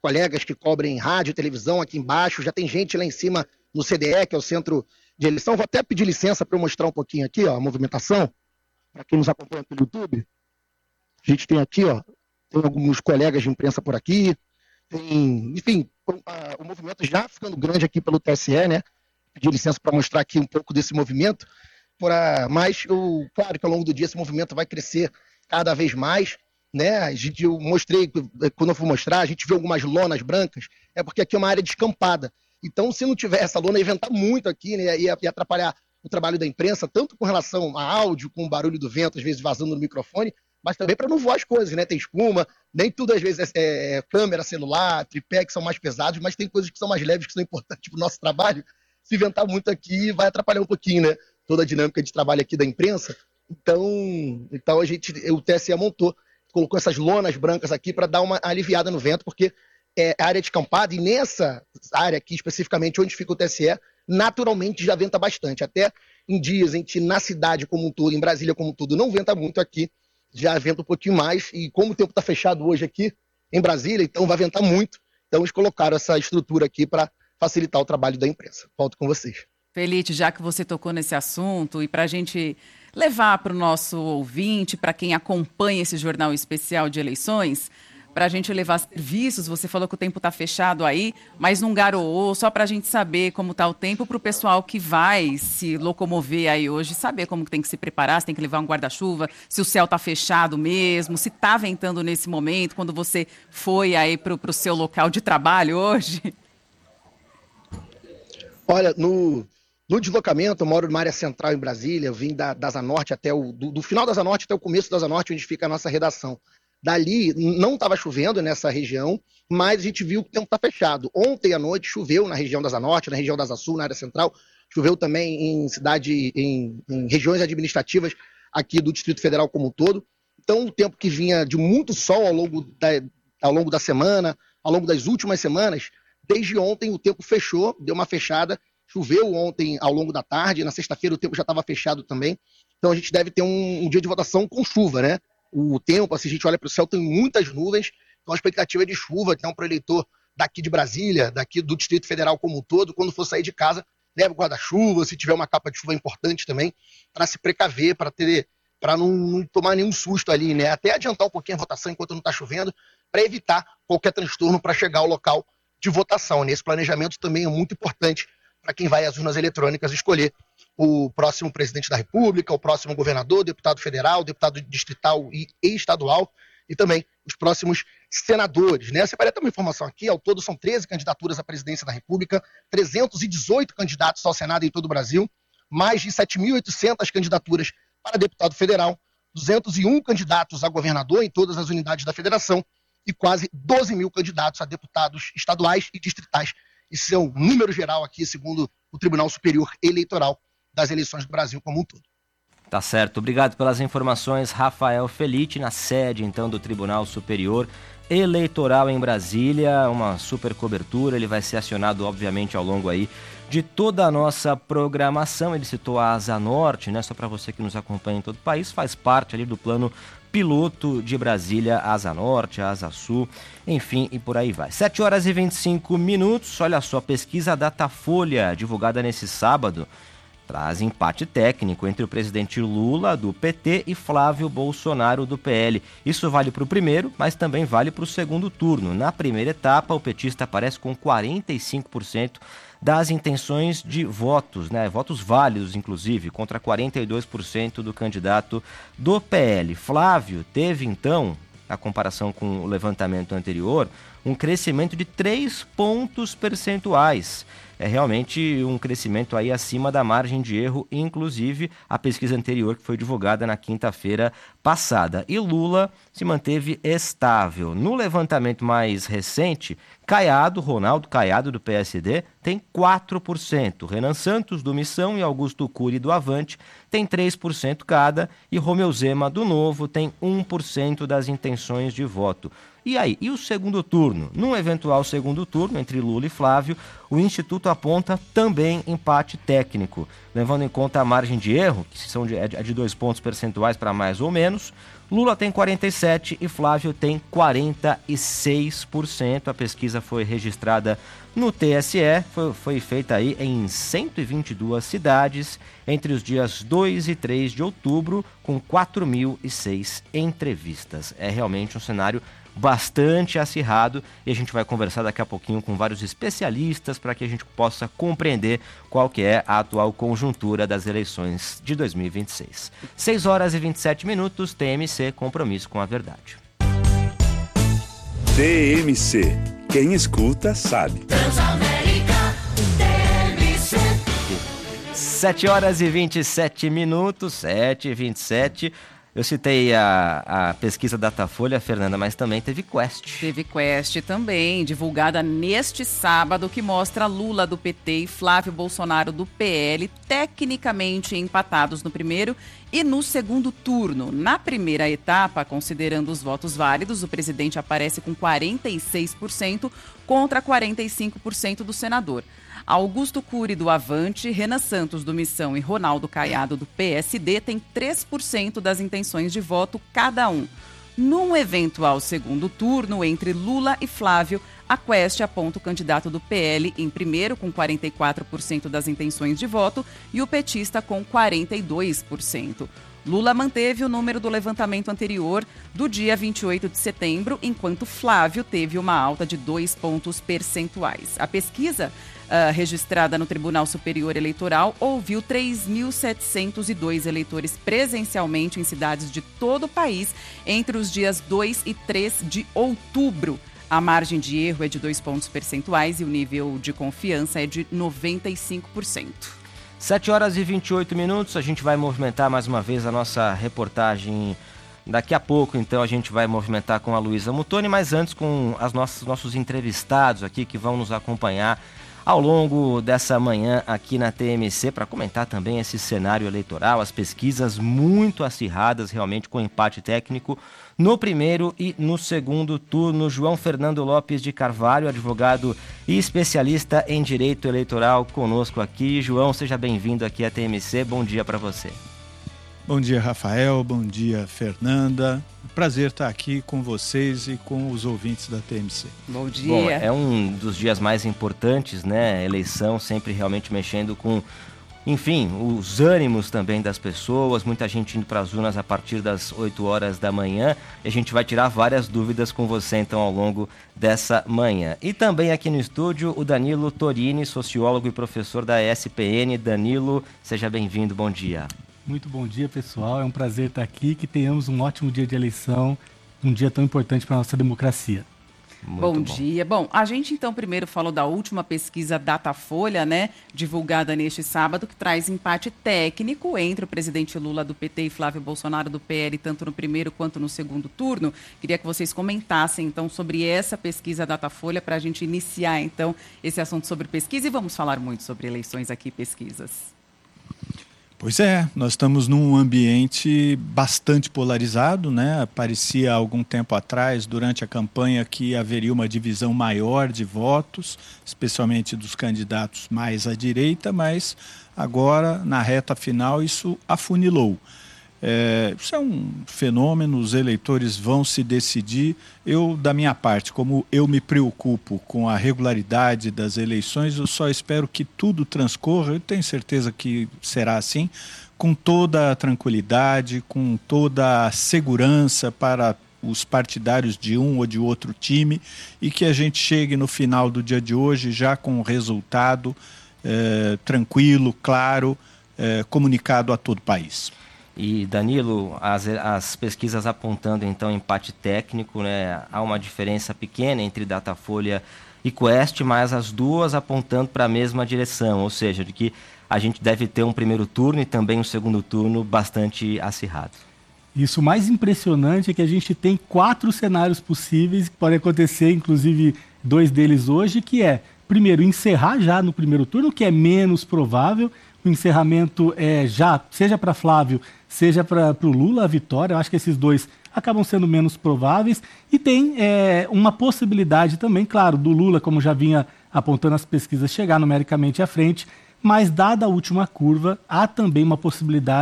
colegas que cobrem rádio e televisão aqui embaixo, já tem gente lá em cima no C D E, que é o Centro de Eleição. Vou até pedir licença para eu mostrar um pouquinho aqui, ó, a movimentação, para quem nos acompanha pelo YouTube. A gente tem aqui, ó, tem alguns colegas de imprensa por aqui, tem, enfim, o movimento já ficando grande aqui pelo T S E, né? Pedir licença para mostrar aqui um pouco desse movimento, pra, mas eu, claro que ao longo do dia esse movimento vai crescer cada vez mais, né? A gente, eu mostrei, quando eu fui mostrar, a gente viu algumas lonas brancas, é porque aqui é uma área descampada. Então, se não tiver essa lona, ia ventar muito aqui, né? Ia, ia atrapalhar o trabalho da imprensa, tanto com relação a áudio, com o barulho do vento, às vezes vazando no microfone, mas também para não voar as coisas, né? Tem espuma, nem tudo às vezes é, é câmera, celular, tripé, que são mais pesados, mas tem coisas que são mais leves, que são importantes para o nosso trabalho. Se ventar muito aqui, vai atrapalhar um pouquinho, né? Toda a dinâmica de trabalho aqui da imprensa. Então, então a gente, o T S E montou, colocou essas lonas brancas aqui para dar uma aliviada no vento, porque é área descampada, e nessa área aqui, especificamente onde fica o T S E, naturalmente já venta bastante. Até em dias em que na cidade como um todo, em Brasília como um todo, não venta muito, aqui já venta um pouquinho mais, e como o tempo está fechado hoje aqui em Brasília, então vai ventar muito. Então eles colocaram essa estrutura aqui para facilitar o trabalho da imprensa. Volto com vocês. Felite, já que você tocou nesse assunto, e para a gente levar para o nosso ouvinte, para quem acompanha esse jornal especial de eleições, para a gente levar serviços, você falou que o tempo está fechado aí, mas não garoou, só para a gente saber como está o tempo, para o pessoal que vai se locomover aí hoje, saber como tem que se preparar, se tem que levar um guarda-chuva, se o céu está fechado mesmo, se está ventando nesse momento, quando você foi aí para o seu local de trabalho hoje. Olha, no, no deslocamento, eu moro numa área central em Brasília, eu vim da, da Asa Norte até o, do, do final da Asa Norte até o começo da Asa Norte, onde fica a nossa redação. Dali não estava chovendo nessa região, mas a gente viu que o tempo está fechado. Ontem à noite choveu na região da Asa Norte, na região da Asa Sul, na área central, choveu também em cidade, em, em regiões administrativas aqui do Distrito Federal como um todo. Então, o tempo que vinha de muito sol ao longo da, ao longo da semana, ao longo das últimas semanas, desde ontem o tempo fechou, deu uma fechada, choveu ontem ao longo da tarde, na sexta-feira o tempo já estava fechado também, então a gente deve ter um, um dia de votação com chuva, né? O tempo, assim, a gente olha para o céu, tem muitas nuvens, então a expectativa é de chuva, então para o eleitor daqui de Brasília, daqui do Distrito Federal como um todo, quando for sair de casa, leve o guarda-chuva, se tiver uma capa de chuva importante também, para se precaver, para ter, para não, não tomar nenhum susto ali, né? Até adiantar um pouquinho a votação enquanto não está chovendo, para evitar qualquer transtorno para chegar ao local de votação. Esse planejamento também é muito importante para quem vai às urnas eletrônicas escolher o próximo presidente da República, o próximo governador, deputado federal, deputado distrital e estadual, e também os próximos senadores, né? Eu separei até uma informação aqui, ao todo são treze candidaturas à presidência da República, trezentos e dezoito candidatos ao Senado em todo o Brasil, mais de sete mil e oitocentas candidaturas para deputado federal, duzentos e um candidatos a governador em todas as unidades da federação e quase doze mil candidatos a deputados estaduais e distritais. Esse é o número geral aqui, segundo o Tribunal Superior Eleitoral das eleições do Brasil como um todo. Tá certo. Obrigado pelas informações, Rafael Felite, na sede, então, do Tribunal Superior Eleitoral em Brasília. Uma super cobertura, ele vai ser acionado, obviamente, ao longo aí de toda a nossa programação. Ele citou a Asa Norte, né? Só para você que nos acompanha em todo o país, faz parte ali do plano piloto de Brasília, Asa Norte, Asa Sul, enfim, e por aí vai. sete horas e vinte e cinco minutos, olha só, pesquisa Datafolha, divulgada nesse sábado, traz empate técnico entre o presidente Lula, do P T, e Flávio Bolsonaro, do P L. Isso vale para o primeiro, mas também vale para o segundo turno. Na primeira etapa, o petista aparece com quarenta e cinco por cento das intenções de votos, né? Votos válidos, inclusive, contra quarenta e dois por cento do candidato do P L. Flávio teve, então, na comparação com o levantamento anterior, um crescimento de três pontos percentuais. É realmente um crescimento aí acima da margem de erro, inclusive a pesquisa anterior que foi divulgada na quinta-feira passada. E Lula se manteve estável. No levantamento mais recente, Caiado, Ronaldo Caiado, do P S D, tem quatro por cento. Renan Santos, do Missão, e Augusto Cury, do Avante, tem três por cento cada. E Romeu Zema, do Novo, tem um por cento das intenções de voto. E aí, e o segundo turno? Num eventual segundo turno entre Lula e Flávio, o Instituto aponta também empate técnico. Levando em conta a margem de erro, que são de, é de dois pontos percentuais para mais ou menos, Lula tem quarenta e sete por cento e Flávio tem quarenta e seis por cento. A pesquisa foi registrada no T S E, foi, foi feita aí em cento e vinte e duas cidades entre os dias dois e três de outubro, com quatro mil e seis entrevistas. É realmente um cenário bastante acirrado e a gente vai conversar daqui a pouquinho com vários especialistas para que a gente possa compreender qual que é a atual conjuntura das eleições de dois mil e vinte e seis. seis horas e vinte e sete minutos, T M C, compromisso com a verdade. T M C, quem escuta sabe. Transamérica, T M C. sete horas e vinte e sete minutos, sete e vinte e sete. Eu citei a, a pesquisa Datafolha, Fernanda, mas também teve Quest. Teve Quest também, divulgada neste sábado, que mostra Lula do P T e Flávio Bolsonaro do P L tecnicamente empatados no primeiro e no segundo turno. Na primeira etapa, considerando os votos válidos, o presidente aparece com quarenta e seis por cento contra quarenta e cinco por cento do senador. Augusto Cury do Avante, Renan Santos do Missão e Ronaldo Caiado do P S D têm três por cento das intenções de voto cada um. Num eventual segundo turno entre Lula e Flávio, a Quest aponta o candidato do P L em primeiro com quarenta e quatro por cento das intenções de voto e o petista com quarenta e dois por cento. Lula manteve o número do levantamento anterior do dia vinte e oito de setembro, enquanto Flávio teve uma alta de dois pontos percentuais. A pesquisa, uh, registrada no Tribunal Superior Eleitoral, ouviu três mil setecentos e dois eleitores presencialmente em cidades de todo o país entre os dias dois e três de outubro. A margem de erro é de dois pontos percentuais e o nível de confiança é de noventa e cinco por cento. sete horas e vinte e oito minutos, a gente vai movimentar mais uma vez a nossa reportagem daqui a pouco, então a gente vai movimentar com a Luísa Muttoni, mas antes com os nossos, nossos entrevistados aqui que vão nos acompanhar ao longo dessa manhã aqui na T M C para comentar também esse cenário eleitoral, as pesquisas muito acirradas, realmente com empate técnico no primeiro e no segundo turno. João Fernando Lopes de Carvalho, advogado e especialista em direito eleitoral, conosco aqui. João, seja bem-vindo aqui à T M C, bom dia para você. Bom dia, Rafael, bom dia, Fernanda. Prazer estar aqui com vocês e com os ouvintes da T M C. Bom dia. Bom, é um dos dias mais importantes, né? Eleição sempre realmente mexendo com, enfim, os ânimos também das pessoas, muita gente indo para as urnas a partir das oito horas da manhã. E a gente vai tirar várias dúvidas com você, então, ao longo dessa manhã. E também aqui no estúdio, o Danilo Torini, sociólogo e professor da E S P N. Danilo, seja bem-vindo, bom dia. Muito bom dia, pessoal. É um prazer estar aqui, que tenhamos um ótimo dia de eleição, um dia tão importante para a nossa democracia. Muito bom, bom dia. Bom, a gente então primeiro falou da última pesquisa Datafolha, né, divulgada neste sábado, que traz empate técnico entre o presidente Lula do P T e Flávio Bolsonaro do P L, tanto no primeiro quanto no segundo turno. Queria que vocês comentassem então sobre essa pesquisa Datafolha para a gente iniciar então esse assunto sobre pesquisa, e vamos falar muito sobre eleições aqui e pesquisas. Pois é, nós estamos num ambiente bastante polarizado, né? Parecia há algum tempo atrás, durante a campanha, que haveria uma divisão maior de votos, especialmente dos candidatos mais à direita, mas agora, na reta final, isso afunilou. É, isso é um fenômeno, os eleitores vão se decidir. Eu, da minha parte, como eu me preocupo com a regularidade das eleições, eu só espero que tudo transcorra, eu tenho certeza que será assim, com toda a tranquilidade, com toda a segurança para os partidários de um ou de outro time, e que a gente chegue no final do dia de hoje já com um resultado é, tranquilo, claro, é, comunicado a todo o país. E, Danilo, as, as pesquisas apontando então empate técnico, né? Há uma diferença pequena entre Datafolha e Quest, mas as duas apontando para a mesma direção, ou seja, de que a gente deve ter um primeiro turno e também um segundo turno bastante acirrado. Isso, o mais impressionante é que a gente tem quatro cenários possíveis que podem acontecer, inclusive dois deles hoje, que é, primeiro, encerrar já no primeiro turno, que é menos provável. O encerramento é já, seja para Flávio, seja para o Lula, a vitória. Eu acho que esses dois acabam sendo menos prováveis. E tem é, uma possibilidade também, claro, do Lula, como já vinha apontando as pesquisas, chegar numericamente à frente. Mas, dada a última curva, há também uma possibilidade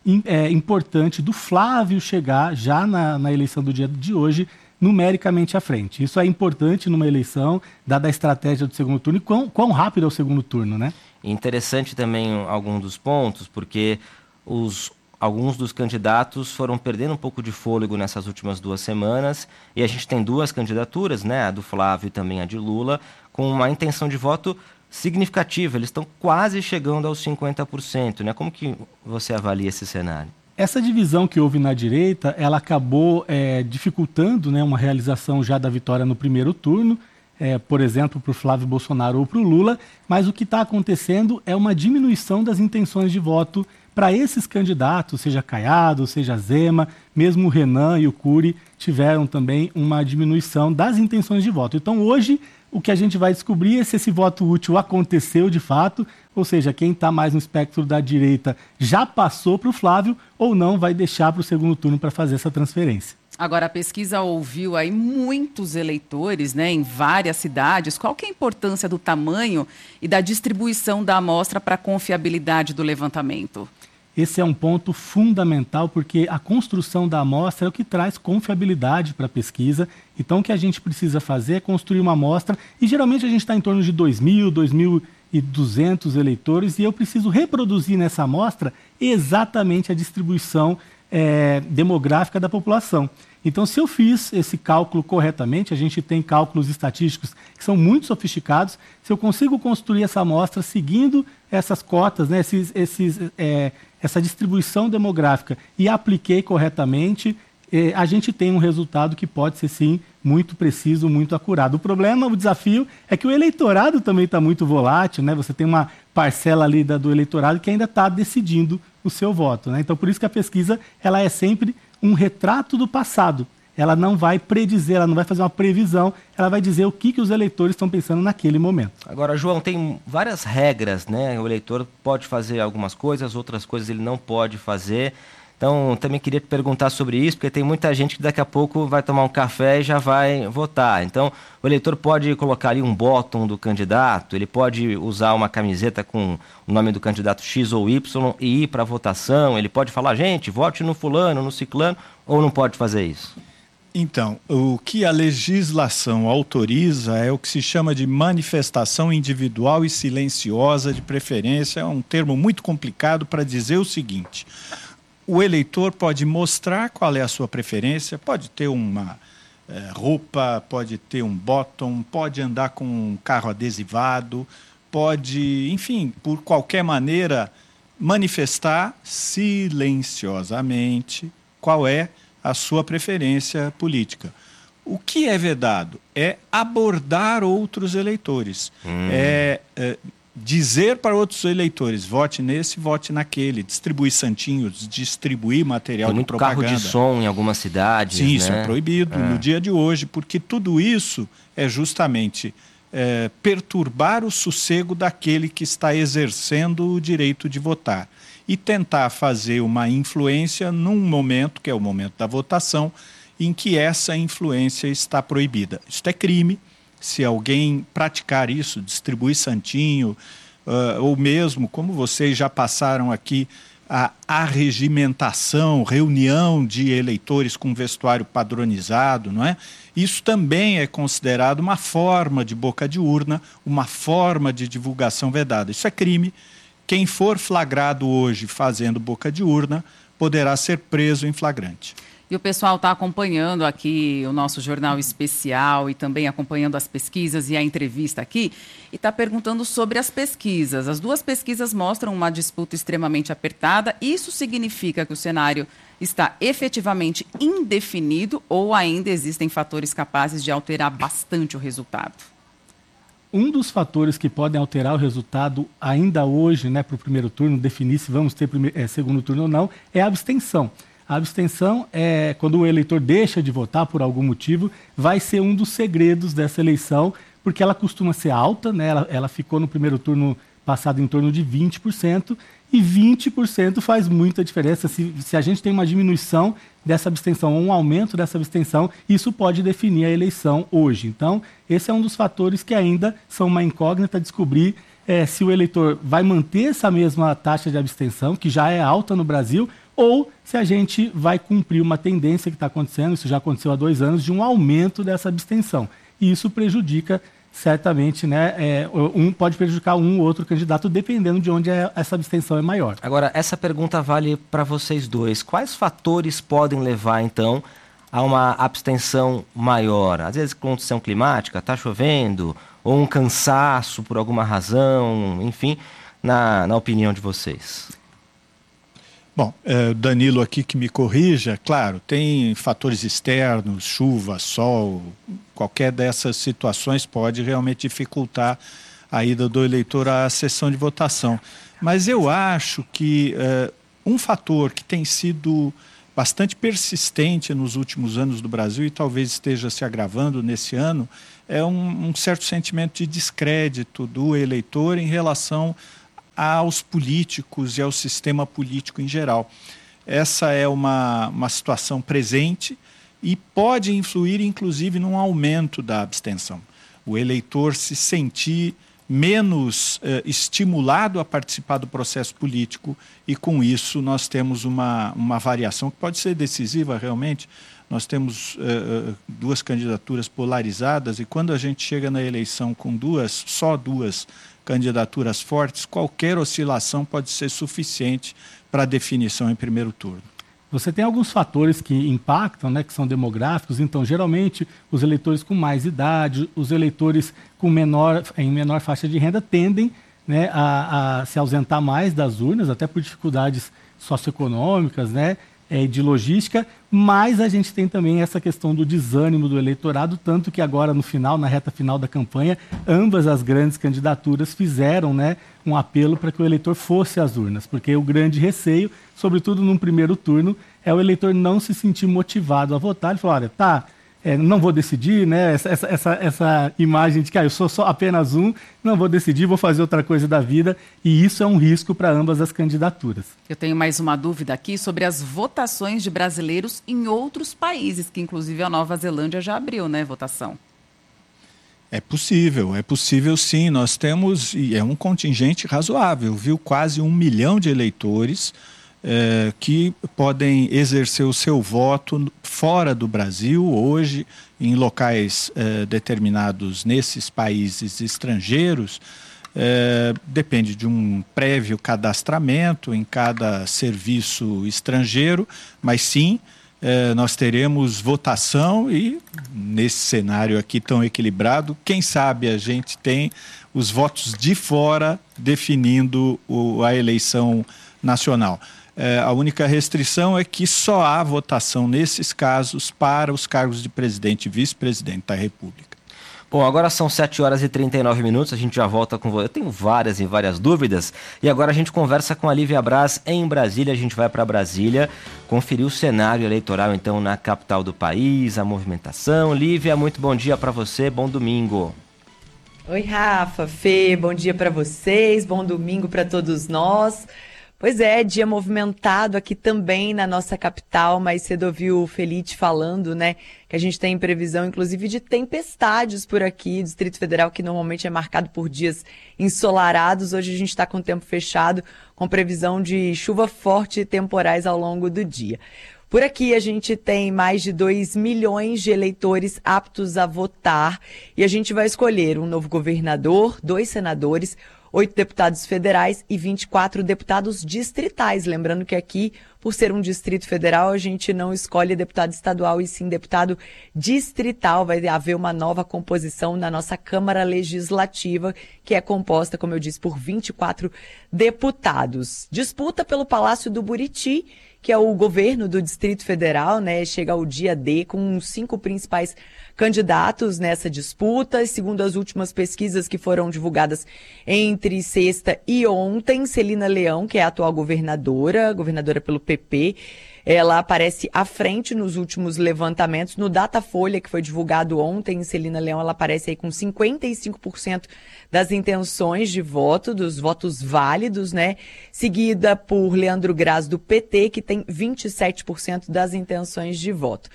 é, importante do Flávio chegar já na, na eleição do dia de hoje numericamente à frente. Isso é importante numa eleição, dada a estratégia do segundo turno e quão, quão rápido é o segundo turno, né? Interessante também algum dos pontos, porque os, alguns dos candidatos foram perdendo um pouco de fôlego nessas últimas duas semanas, e a gente tem duas candidaturas, né, a do Flávio e também a de Lula, com uma intenção de voto significativa. Eles estão quase chegando aos cinquenta por cento, né? Como que você avalia esse cenário? Essa divisão que houve na direita, ela acabou é, dificultando, né, uma realização já da vitória no primeiro turno, é, por exemplo, para o Flávio Bolsonaro ou para o Lula, mas o que está acontecendo é uma diminuição das intenções de voto para esses candidatos, seja Caiado, seja Zema, mesmo o Renan e o Cury tiveram também uma diminuição das intenções de voto. Então hoje o que a gente vai descobrir é se esse voto útil aconteceu de fato, ou seja, quem está mais no espectro da direita já passou para o Flávio ou não vai deixar para o segundo turno para fazer essa transferência. Agora, a pesquisa ouviu aí muitos eleitores, né, em várias cidades. Qual que é a importância do tamanho e da distribuição da amostra para a confiabilidade do levantamento? Esse é um ponto fundamental, porque a construção da amostra é o que traz confiabilidade para a pesquisa. Então, o que a gente precisa fazer é construir uma amostra, e geralmente a gente está em torno de dois mil, dois mil e duzentos eleitores, e eu preciso reproduzir nessa amostra exatamente a distribuição é, demográfica da população. Então, se eu fiz esse cálculo corretamente, a gente tem cálculos estatísticos que são muito sofisticados, se eu consigo construir essa amostra seguindo essas cotas, né, esses, esses, é, essa distribuição demográfica e apliquei corretamente, é, a gente tem um resultado que pode ser, sim, muito preciso, muito acurado. O problema, o desafio, é que o eleitorado também está muito volátil, né? Você tem uma parcela ali da, do eleitorado que ainda está decidindo o seu voto, né? Então, por isso que a pesquisa ela é sempre um retrato do passado. Ela não vai predizer, ela não vai fazer uma previsão, ela vai dizer o que, que os eleitores estão pensando naquele momento. Agora, João, tem várias regras, né? O eleitor pode fazer algumas coisas, outras coisas ele não pode fazer. Então, também queria te perguntar sobre isso, porque tem muita gente que daqui a pouco vai tomar um café e já vai votar. Então, o eleitor pode colocar ali um bottom do candidato, ele pode usar uma camiseta com o nome do candidato X ou Y e ir para a votação, ele pode falar, gente, vote no fulano, no ciclano, ou não pode fazer isso? Então, o que a legislação autoriza é o que se chama de manifestação individual e silenciosa de preferência. É um termo muito complicado para dizer o seguinte: o eleitor pode mostrar qual é a sua preferência, pode ter uma é, roupa, pode ter um bottom, pode andar com um carro adesivado, pode, enfim, por qualquer maneira, manifestar silenciosamente qual é a sua preferência política. O que é vedado é abordar outros eleitores, hum. é, é dizer para outros eleitores, vote nesse, vote naquele, distribuir santinhos, distribuir material Tem de muito propaganda. Carro de som em algumas cidades. Sim, né? isso é proibido é. no dia de hoje, porque tudo isso é justamente é, perturbar o sossego daquele que está exercendo o direito de votar e tentar fazer uma influência num momento, que é o momento da votação, em que essa influência está proibida. Isso é crime. Se alguém praticar isso, distribuir santinho, uh, ou mesmo, como vocês já passaram aqui, a arregimentação, reunião de eleitores com vestuário padronizado, não é? Isso também é considerado uma forma de boca de urna, uma forma de divulgação vedada. Isso é crime. Quem for flagrado hoje fazendo boca de urna poderá ser preso em flagrante. E o pessoal está acompanhando aqui o nosso jornal especial e também acompanhando as pesquisas e a entrevista aqui e está perguntando sobre as pesquisas. As duas pesquisas mostram uma disputa extremamente apertada. Isso significa que o cenário está efetivamente indefinido ou ainda existem fatores capazes de alterar bastante o resultado? Um dos fatores que podem alterar o resultado ainda hoje, né, para o primeiro turno, definir se vamos ter primeiro, é, segundo turno ou não, é a abstenção. A abstenção é quando o eleitor deixa de votar por algum motivo, vai ser um dos segredos dessa eleição, porque ela costuma ser alta, né? ela, ela ficou no primeiro turno passado em torno de vinte por cento, e vinte por cento faz muita diferença. Se, se a gente tem uma diminuição dessa abstenção, ou um aumento dessa abstenção, isso pode definir a eleição hoje. Então, esse é um dos fatores que ainda são uma incógnita, descobrir é, se o eleitor vai manter essa mesma taxa de abstenção, que já é alta no Brasil, ou se a gente vai cumprir uma tendência que está acontecendo, isso já aconteceu há dois anos, de um aumento dessa abstenção. E isso prejudica certamente, né, é, um, pode prejudicar um ou outro candidato, dependendo de onde é, essa abstenção é maior. Agora, essa pergunta vale para vocês dois. Quais fatores podem levar, então, a uma abstenção maior? Às vezes, condição climática, está chovendo, ou um cansaço por alguma razão, enfim, na, na opinião de vocês. Bom, é, Danilo aqui que me corrija, claro, tem fatores externos, chuva, sol, qualquer dessas situações pode realmente dificultar a ida do eleitor à sessão de votação. Mas eu acho que é, um fator que tem sido bastante persistente nos últimos anos do Brasil e talvez esteja se agravando nesse ano é um, um certo sentimento de descrédito do eleitor em relação aos políticos e ao sistema político em geral. Essa é uma, uma situação presente e pode influir, inclusive, num aumento da abstenção. O eleitor se sentir menos eh, estimulado a participar do processo político e, com isso, nós temos uma, uma variação que pode ser decisiva, realmente. Nós temos eh, duas candidaturas polarizadas e, quando a gente chega na eleição com duas, só duas candidaturas fortes, qualquer oscilação pode ser suficiente para a definição em primeiro turno. Você tem alguns fatores que impactam, né, que são demográficos. Então, geralmente, os eleitores com mais idade, os eleitores com menor, em menor faixa de renda tendem, né, a, a se ausentar mais das urnas, até por dificuldades socioeconômicas, né, é, de logística, mas a gente tem também essa questão do desânimo do eleitorado, tanto que agora no final, na reta final da campanha, ambas as grandes candidaturas fizeram, né, um apelo para que o eleitor fosse às urnas, porque o grande receio, sobretudo num primeiro turno, é o eleitor não se sentir motivado a votar. Ele falou, olha, tá, é, não vou decidir, né, essa, essa, essa, essa imagem de que ah, eu sou só apenas um, não vou decidir, vou fazer outra coisa da vida, e isso é um risco para ambas as candidaturas. Eu tenho mais uma dúvida aqui sobre as votações de brasileiros em outros países, que inclusive a Nova Zelândia já abriu, né, votação. É possível, é possível sim. Nós temos, e é um contingente razoável, viu? Quase um milhão de eleitores é, que podem exercer o seu voto fora do Brasil, hoje, em locais é, determinados nesses países estrangeiros. É, depende de um prévio cadastramento em cada serviço estrangeiro, mas sim, é, nós teremos votação e, nesse cenário aqui tão equilibrado, quem sabe a gente tem os votos de fora definindo o, a eleição nacional. É, a única restrição é que só há votação nesses casos para os cargos de presidente e vice-presidente da República. Bom, agora são sete horas e trinta e nove minutos, a gente já volta com você. Eu tenho várias e várias dúvidas e agora a gente conversa com a Lívia Braz em Brasília. A gente vai para Brasília conferir o cenário eleitoral então na capital do país, a movimentação. Lívia, muito bom dia para você, bom domingo. Oi, Rafa, Fê, bom dia para vocês, bom domingo para todos nós. Pois é, dia movimentado aqui também na nossa capital, mais cedo ouviu o Felite falando, né, que a gente tem previsão, inclusive, de tempestades por aqui, Distrito Federal, que normalmente é marcado por dias ensolarados, hoje a gente está com o tempo fechado, com previsão de chuva forte e temporais ao longo do dia. Por aqui a gente tem mais de dois milhões de eleitores aptos a votar e a gente vai escolher um novo governador, dois senadores, oito deputados federais e vinte e quatro deputados distritais. Lembrando que aqui, por ser um distrito federal, a gente não escolhe deputado estadual e sim deputado distrital. Vai haver uma nova composição na nossa Câmara Legislativa, que é composta, como eu disse, por vinte e quatro deputados. Disputa pelo Palácio do Buriti, que é o governo do Distrito Federal, né? Chega ao dia D com cinco principais candidatos nessa disputa. Segundo as últimas pesquisas que foram divulgadas entre sexta e ontem, Celina Leão, que é a atual governadora, governadora pelo P P, ela aparece à frente nos últimos levantamentos. No Datafolha, que foi divulgado ontem, Celina Leão, ela aparece aí com cinquenta e cinco por cento das intenções de voto, dos votos válidos, né? Seguida por Leandro Graz, do P T, que tem vinte e sete por cento das intenções de voto.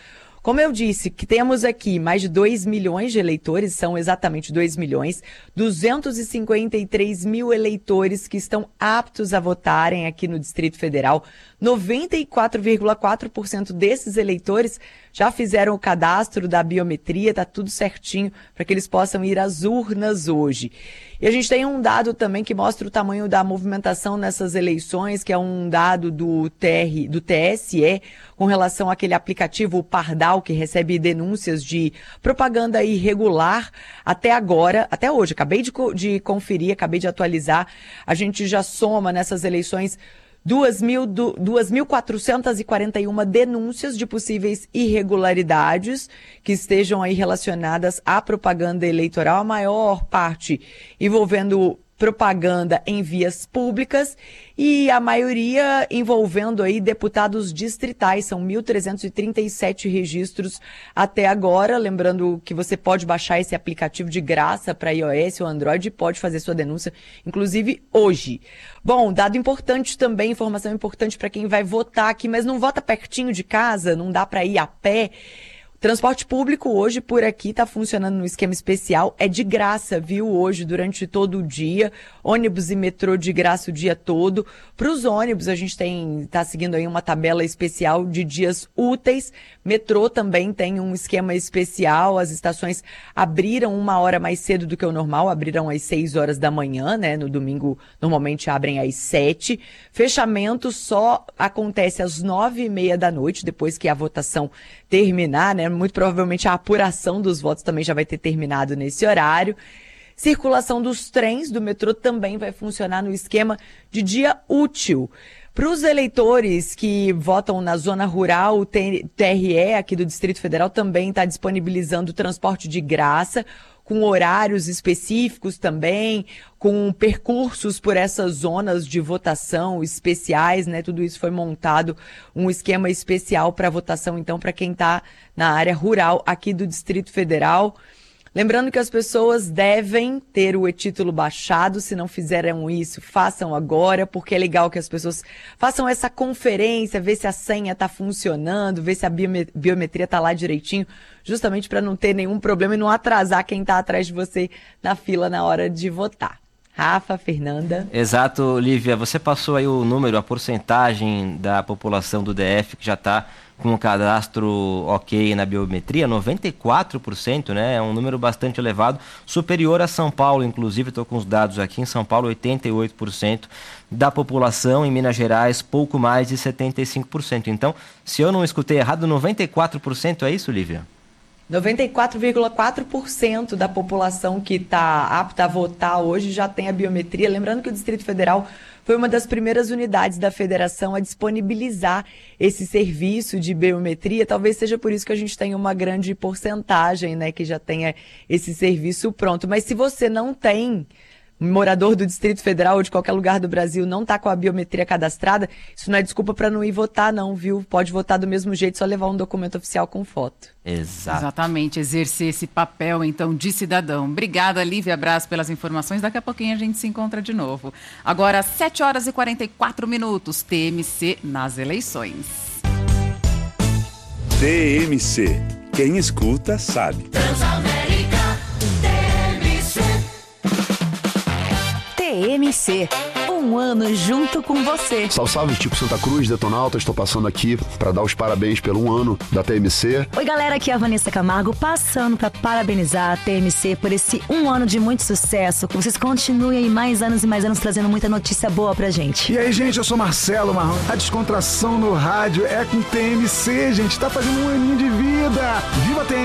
Como eu disse, que temos aqui mais de dois milhões de eleitores, são exatamente dois milhões, duzentos e cinquenta e três mil eleitores que estão aptos a votarem aqui no Distrito Federal. noventa e quatro vírgula quatro por cento desses eleitores já fizeram o cadastro da biometria, tá tudo certinho para que eles possam ir às urnas hoje. E a gente tem um dado também que mostra o tamanho da movimentação nessas eleições, que é um dado do, T R, do T S E, com relação àquele aplicativo, o Pardal, que recebe denúncias de propaganda irregular. Até agora, até hoje, acabei de, de conferir, acabei de atualizar, a gente já soma nessas eleições duas mil quatrocentas e quarenta e uma denúncias de possíveis irregularidades que estejam aí relacionadas à propaganda eleitoral, a maior parte envolvendo propaganda em vias públicas e a maioria envolvendo aí deputados distritais. São mil trezentos e trinta e sete registros até agora. Lembrando que você pode baixar esse aplicativo de graça para iOS ou Android e pode fazer sua denúncia, inclusive hoje. Bom, dado importante também, informação importante para quem vai votar aqui, mas não vota pertinho de casa, não dá para ir a pé. Transporte público hoje por aqui está funcionando no esquema especial, é de graça, viu, hoje durante todo o dia, ônibus e metrô de graça o dia todo. Para os ônibus a gente tem, está seguindo aí uma tabela especial de dias úteis, metrô também tem um esquema especial, as estações abriram uma hora mais cedo do que o normal, abriram às seis horas da manhã, né, no domingo normalmente abrem às sete, fechamento só acontece às nove e meia da noite, depois que a votação terminar, né? Muito provavelmente a apuração dos votos também já vai ter terminado nesse horário. Circulação dos trens do metrô também vai funcionar no esquema de dia útil. Para os eleitores que votam na zona rural, o T R E aqui do Distrito Federal também está disponibilizando transporte de graça, com horários específicos também, com percursos por essas zonas de votação especiais, né? Tudo isso foi montado, um esquema especial para votação, então, para quem está na área rural aqui do Distrito Federal. Lembrando que as pessoas devem ter o e-título baixado, se não fizeram isso, façam agora, porque é legal que as pessoas façam essa conferência, ver se a senha está funcionando, ver se a biometria está lá direitinho, justamente para não ter nenhum problema e não atrasar quem está atrás de você na fila na hora de votar. Rafa, Fernanda. Exato, Lívia. Você passou aí o número, a porcentagem da população do D F que já está com o cadastro ok na biometria, noventa e quatro por cento, né? É um número bastante elevado, superior a São Paulo, inclusive, estou com os dados aqui, em São Paulo, oitenta e oito por cento da população, em Minas Gerais, pouco mais de setenta e cinco por cento. Então, se eu não escutei errado, noventa e quatro por cento é isso, Lívia? noventa e quatro vírgula quatro por cento da população que está apta a votar hoje já tem a biometria. Lembrando que o Distrito Federal foi uma das primeiras unidades da federação a disponibilizar esse serviço de biometria. Talvez seja por isso que a gente tem uma grande porcentagem, né, que já tenha esse serviço pronto. Mas se você não tem, morador do Distrito Federal ou de qualquer lugar do Brasil, não está com a biometria cadastrada, isso não é desculpa para não ir votar não, viu? Pode votar do mesmo jeito, só levar um documento oficial com foto. Exato. Exatamente, exercer esse papel, então, de cidadão. Obrigada, Lívia Abraço, pelas informações. Daqui a pouquinho a gente se encontra de novo. Agora, sete horas e quarenta e quatro minutos, T M C nas eleições. T M C. Quem escuta, sabe. Transamérica, T M C. T M C, um ano junto com você. Salve, salve, tipo Santa Cruz, Detonauta, estou passando aqui para dar os parabéns pelo um ano da T M C. Oi galera, aqui é a Vanessa Camargo, passando para parabenizar a T M C por esse um ano de muito sucesso, que vocês continuem aí mais anos e mais anos trazendo muita notícia boa pra gente. E aí gente, eu sou Marcelo Marrom, a descontração no rádio é com T M C, gente, tá fazendo um aninho de vida. Viva a T M C!